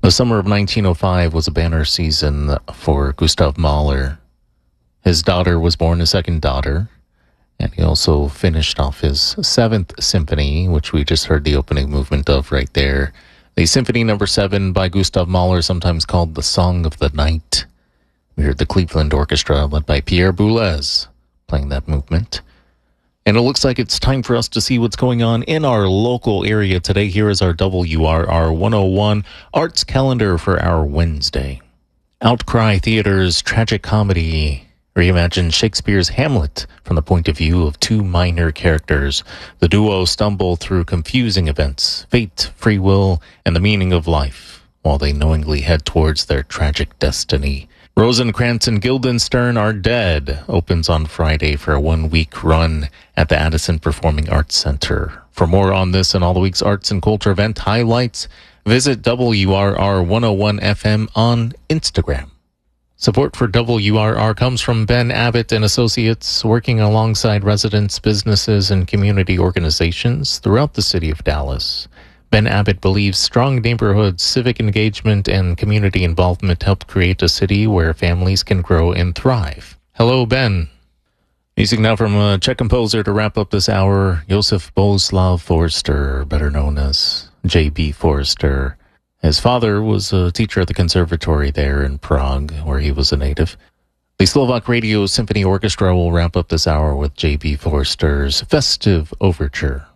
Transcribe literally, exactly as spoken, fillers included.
The summer of nineteen oh five was a banner season for Gustav Mahler. His daughter was born, a second daughter, and he also finished off his seventh symphony, which we just heard the opening movement of right there. The Symphony Number Seven by Gustav Mahler, sometimes called the Song of the Night. We heard the Cleveland Orchestra, led by Pierre Boulez, playing that movement. And it looks like it's time for us to see what's going on in our local area today. Here is our W R R one oh one Arts Calendar for our Wednesday. Outcry Theater's tragic comedy reimagines Shakespeare's Hamlet from the point of view of two minor characters. The duo stumble through confusing events, fate, free will, and the meaning of life, while they knowingly head towards their tragic destiny. Rosencrantz and Guildenstern Are Dead opens on Friday for a one-week run at the Addison Performing Arts Center. For more on this and all the week's arts and culture event highlights, visit W R R one oh one F M on Instagram. Support for W R R comes from Ben Abbott and Associates, working alongside residents, businesses, and community organizations throughout the city of Dallas. Ben Abbott believes strong neighborhoods, civic engagement, and community involvement help create a city where families can grow and thrive. Hello, Ben. Music now from a Czech composer to wrap up this hour, Josef Bohuslav Forster, better known as J B Forster. His father was a teacher at the conservatory there in Prague, where he was a native. The Slovak Radio Symphony Orchestra will wrap up this hour with J B Forster's Festive Overture.